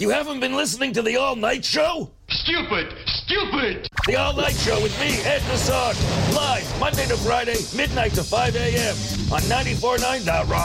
You haven't been listening to the All Night Show? Stupid! Stupid! The All Night Show with me, Ed Nassar, live Monday to Friday, midnight to 5 a.m. on 94.9 The Rock.